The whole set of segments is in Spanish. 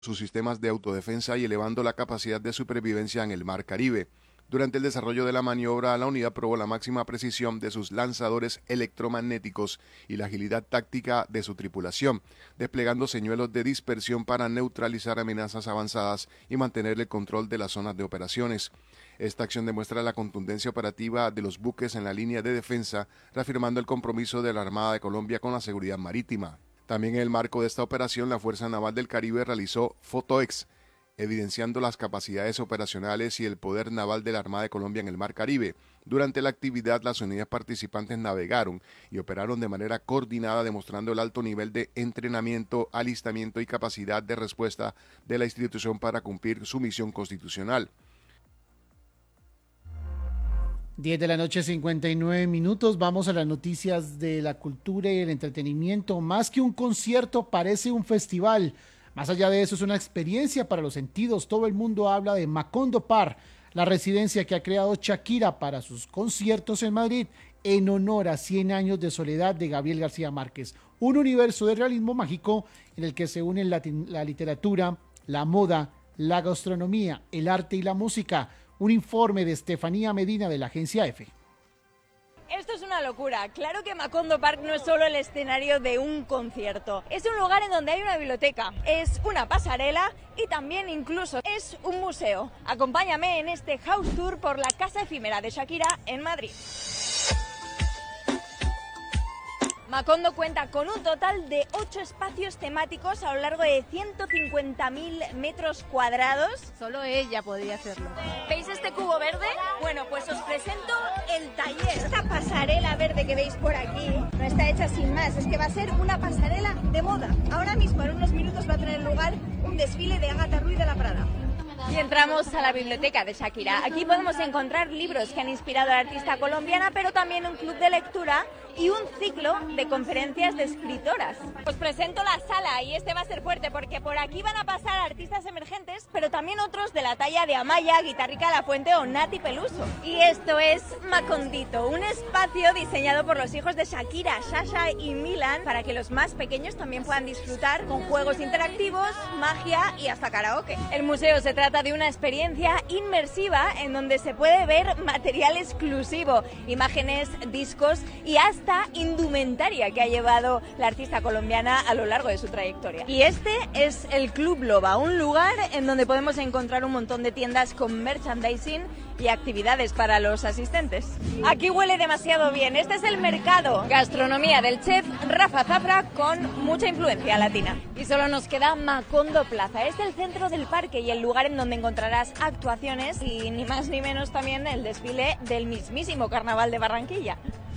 sus sistemas de autodefensa y elevando la capacidad de supervivencia en el Mar Caribe. Durante el desarrollo de la maniobra, la unidad probó la máxima precisión de sus lanzadores electromagnéticos y la agilidad táctica de su tripulación, desplegando señuelos de dispersión para neutralizar amenazas avanzadas y mantener el control de las zonas de operaciones. Esta acción demuestra la contundencia operativa de los buques en la línea de defensa, reafirmando el compromiso de la Armada de Colombia con la seguridad marítima. También en el marco de esta operación, la Fuerza Naval del Caribe realizó FOTOEX, evidenciando las capacidades operacionales y el poder naval de la Armada de Colombia en el Mar Caribe. Durante la actividad, las unidades participantes navegaron y operaron de manera coordinada, demostrando el alto nivel de entrenamiento, alistamiento y capacidad de respuesta de la institución para cumplir su misión constitucional. 10 de la noche, 59 minutos. Vamos a las noticias de la cultura y el entretenimiento. Más que un concierto, parece un festival. Más allá de eso, es una experiencia para los sentidos. Todo el mundo habla de Macondo Park, la residencia que ha creado Shakira para sus conciertos en Madrid en honor a 100 años de soledad de Gabriel García Márquez. Un universo de realismo mágico en el que se unen la literatura, la moda, la gastronomía, el arte y la música. Un informe de Estefanía Medina de la agencia EFE. Esto es una locura. Claro que Macondo Park no es solo el escenario de un concierto. Es un lugar en donde hay una biblioteca, es una pasarela y también incluso es un museo. Acompáñame en este house tour por la casa efímera de Shakira en Madrid. Macondo cuenta con un total de 8 espacios temáticos a lo largo de 150.000 metros cuadrados. Solo ella podría hacerlo. ¿Veis este cubo verde? Bueno, pues os presento el taller. Esta pasarela verde que veis por aquí no está hecha sin más, es que va a ser una pasarela de moda. Ahora mismo, en unos minutos, va a tener lugar un desfile de Ágata Ruiz de la Prada. Y entramos a la biblioteca de Shakira. Aquí podemos encontrar libros que han inspirado a la artista colombiana, pero también un club de lectura y un ciclo de conferencias de escritoras. Os presento la sala y este va a ser fuerte porque por aquí van a pasar artistas emergentes, pero también otros de la talla de Amaya, Guitarrica La Fuente o Nati Peluso. Y esto es Macondito, un espacio diseñado por los hijos de Shakira, Sasha y Milan, para que los más pequeños también puedan disfrutar con juegos interactivos, magia y hasta karaoke. El museo se trata de una experiencia inmersiva en donde se puede ver material exclusivo, imágenes, discos y hasta indumentaria que ha llevado la artista colombiana a lo largo de su trayectoria. Y este es el Club Loba, un lugar en donde podemos encontrar un montón de tiendas con merchandising y actividades para los asistentes. Aquí huele demasiado bien. Este es el mercado. Gastronomía del chef Rafa Zafra con mucha influencia latina. Y solo nos queda Macondo Plaza. Es el centro del parque y el lugar en donde encontrarás actuaciones y ni más ni menos también el desfile del mismísimo Carnaval de Barranquilla.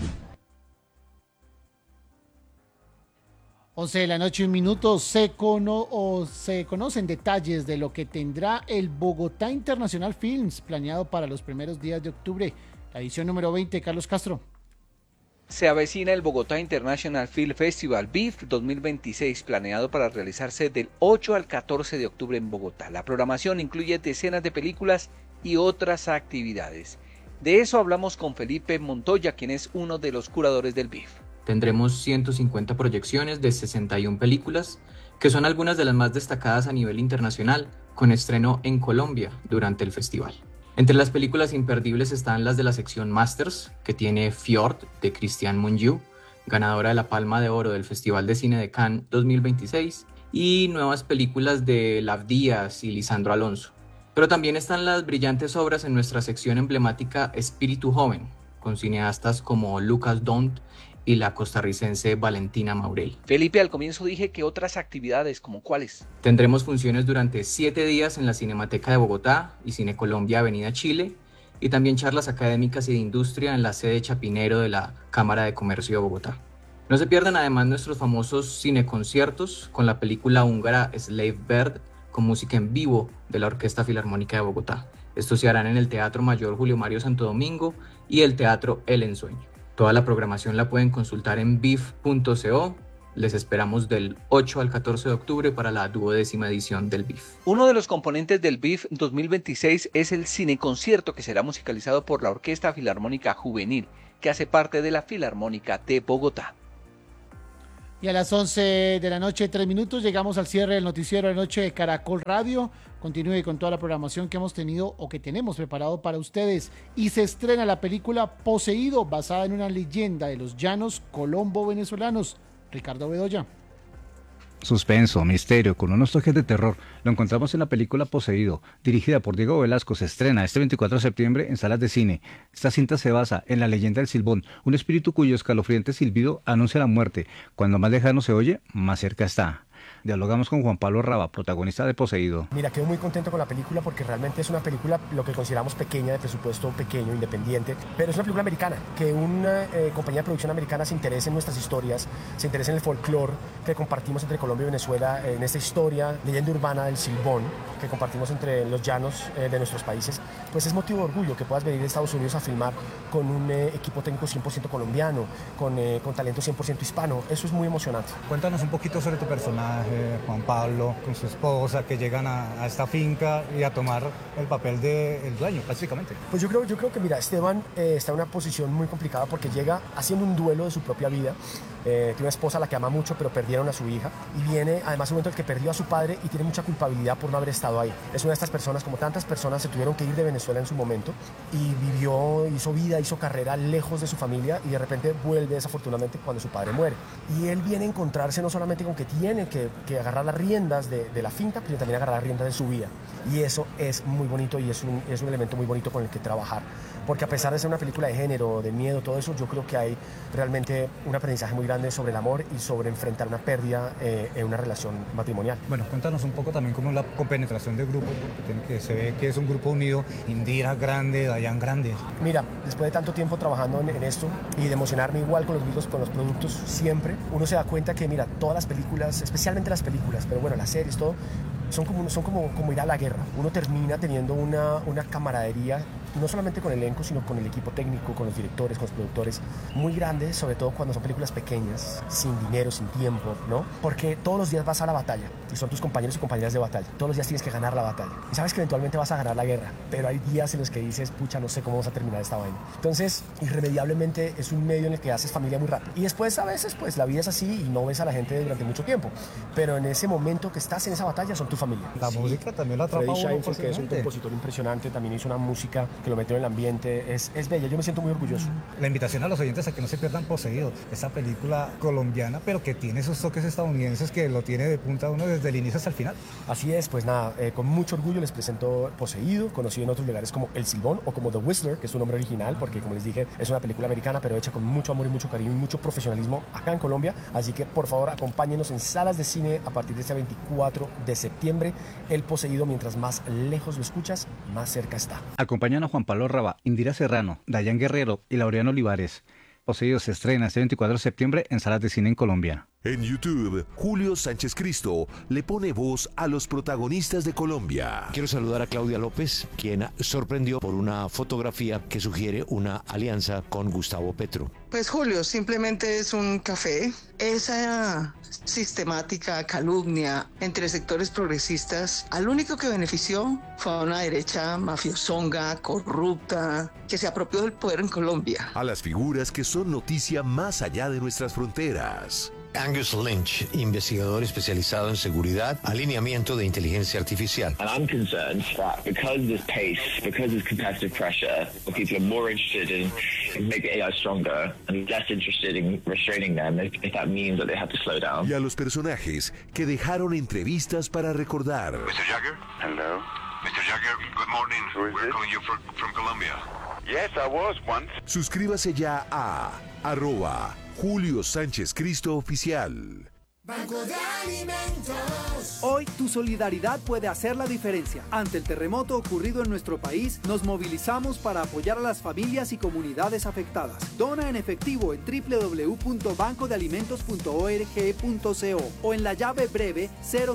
11 de la noche, un minuto. Se conocen detalles de lo que tendrá el Bogotá International Films, planeado para los primeros días de octubre. La edición número 20, Carlos Castro. Se avecina el Bogotá International Film Festival BIF 2026, planeado para realizarse del 8 al 14 de octubre en Bogotá. La programación incluye decenas de películas y otras actividades. De eso hablamos con Felipe Montoya, quien es uno de los curadores del BIF. Tendremos 150 proyecciones de 61 películas, que son algunas de las más destacadas a nivel internacional, con estreno en Colombia durante el festival. Entre las películas imperdibles están las de la sección Masters, que tiene Fjord, de Christian Mungiu, ganadora de la Palma de Oro del Festival de Cine de Cannes 2026, y nuevas películas de Lav Díaz y Lisandro Alonso. Pero también están las brillantes obras en nuestra sección emblemática Espíritu Joven, con cineastas como Lucas Dont y la costarricense Valentina Maurel. Felipe, al comienzo dije que otras actividades, ¿como cuáles? Tendremos funciones durante 7 días en la Cinemateca de Bogotá y Cine Colombia Avenida Chile, y también charlas académicas y de industria en la sede Chapinero de la Cámara de Comercio de Bogotá. No se pierdan además nuestros famosos cineconciertos con la película húngara Slave Bird, con música en vivo de la Orquesta Filarmónica de Bogotá. Estos se harán en el Teatro Mayor Julio Mario Santo Domingo y el Teatro El Ensueño. Toda la programación la pueden consultar en bif.co. Les esperamos del 8 al 14 de octubre para la 12ª edición del BIF. Uno de los componentes del BIF 2026 es el cineconcierto, que será musicalizado por la Orquesta Filarmónica Juvenil, que hace parte de la Filarmónica de Bogotá. Y a las 11 de la noche, 3 minutos, llegamos al cierre del noticiero de la noche de Caracol Radio. Continúe con toda la programación que hemos tenido o que tenemos preparado para ustedes. Y se estrena la película Poseído, basada en una leyenda de los llanos colombo-venezolanos. Ricardo Bedoya. Suspenso, misterio, con unos toques de terror. Lo encontramos en la película Poseído, dirigida por Diego Velasco. Se estrena este 24 de septiembre en salas de cine. Esta cinta se basa en la leyenda del Silbón, un espíritu cuyo escalofriante silbido anuncia la muerte. Cuando más lejano se oye, más cerca está. Dialogamos con Juan Pablo Raba, protagonista de Poseído. Mira, quedo muy contento con la película porque realmente es una película, lo que consideramos pequeña, de presupuesto pequeño, independiente, pero es una película americana, que una compañía de producción americana se interese en nuestras historias, se interese en el folclore que compartimos entre Colombia y Venezuela, en esta historia, leyenda urbana del Silbón, que compartimos entre los llanos de nuestros países, pues es motivo de orgullo que puedas venir de Estados Unidos a filmar con un equipo técnico 100% colombiano, con talento 100% hispano. Eso es muy emocionante. Cuéntanos un poquito sobre tu personaje, Juan Pablo, con su esposa, que llegan a esta finca y a tomar el papel del dueño, prácticamente. Pues yo creo que, mira, Esteban está en una posición muy complicada porque llega haciendo un duelo de su propia vida. Tiene una esposa a la que ama mucho, pero perdieron a su hija. Y viene, además, un momento en el que perdió a su padre y tiene mucha culpabilidad por no haber estado ahí. Es una de estas personas, como tantas personas, se tuvieron que ir de Venezuela en su momento y vivió, hizo vida, hizo carrera lejos de su familia y de repente vuelve desafortunadamente cuando su padre muere. Y él viene a encontrarse no solamente con que tiene que agarrar las riendas de la finca, pero también agarrar las riendas de su vida. Y eso es muy bonito y es un elemento muy bonito con el que trabajar. Porque a pesar de ser una película de género, de miedo, todo eso, yo creo que hay realmente un aprendizaje muy grande sobre el amor y sobre enfrentar una pérdida en una relación matrimonial. Bueno, cuéntanos un poco también cómo es la compenetración del grupo, porque se ve que es un grupo unido, Indira grande, Dayan grande. Mira, después de tanto tiempo trabajando en esto y de emocionarme igual con los productos siempre, uno se da cuenta que, mira, todas las películas, especialmente las películas, pero bueno, las series, todo, son como ir a la guerra. Uno termina teniendo una camaradería, no solamente con el elenco, sino con el equipo técnico, con los directores, con los productores, muy grande, sobre todo cuando son películas pequeñas, sin dinero, sin tiempo, ¿no? Porque todos los días vas a la batalla y son tus compañeros y compañeras de batalla. Todos los días tienes que ganar la batalla. Y sabes que eventualmente vas a ganar la guerra, pero hay días en los que dices, pucha, no sé cómo vamos a terminar esta vaina. Entonces, irremediablemente es un medio en el que haces familia muy rápido. Y después, a veces, pues la vida es así y no ves a la gente durante mucho tiempo. Pero en ese momento que estás en esa batalla son tu familia. La música también la atrapa Freddy uno Scheinfeld, que es un compositor impresionante, también hizo una música que lo metió en el ambiente. Es bella, yo me siento muy orgulloso. La invitación a los oyentes a que no se pierdan Poseído, esa película colombiana, pero que tiene esos toques estadounidenses que lo tiene de punta uno desde el inicio hasta el final. Así es, pues nada, con mucho orgullo les presento Poseído, conocido en otros lugares como El Silbón o como The Whistler, que es su nombre original, porque como les dije, es una película americana, pero hecha con mucho amor y mucho cariño y mucho profesionalismo acá en Colombia. Así que por favor acompáñenos en salas de cine a partir de este 24 de septiembre. El Poseído, mientras más lejos lo escuchas, más cerca está. Acompañan a Juan Pablo Raba, Indira Serrano, Dayan Guerrero y Laureano Olivares. Poseído se estrena este 24 de septiembre en salas de cine en Colombia. En YouTube, Julio Sánchez Cristo le pone voz a los protagonistas de Colombia. Quiero saludar a Claudia López, quien sorprendió por una fotografía que sugiere una alianza con Gustavo Petro. Pues Julio, simplemente es un café. Esa sistemática calumnia entre sectores progresistas, al único que benefició fue a una derecha mafiosonga, corrupta, que se apropió del poder en Colombia. A las figuras que son noticia más allá de nuestras fronteras. Angus Lynch, investigador especializado en seguridad, alineamiento de inteligencia artificial. And I'm concerned that because of this pace, because of competitive pressure, people are more interested in making AI stronger and less interested in restraining them if that means that they have to slow down. Y a los personajes que dejaron entrevistas para recordar. Mr. Jagger? Hello. Mr. Jagger, good morning. We're calling you from Colombia. Yes, I was once. Suscríbase ya a @Julio Sánchez Cristo Oficial. Banco de Alimentos. Hoy tu solidaridad puede hacer la diferencia. Ante el terremoto ocurrido en nuestro país, nos movilizamos para apoyar a las familias y comunidades afectadas. Dona en efectivo en www.bancodealimentos.org.co o en la llave breve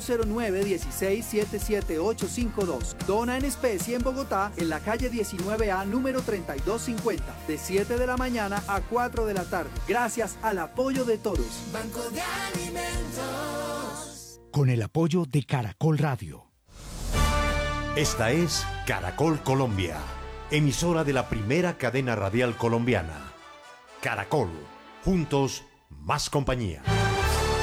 009-16-77852. Dona en especie en Bogotá, en la calle 19A, número 3250, de 7 de la mañana a 4 de la tarde. Gracias al apoyo de todos. Banco de Alimentos. Con el apoyo de Caracol Radio. Esta es Caracol Colombia, emisora de la primera cadena radial colombiana. Caracol, juntos, más compañía.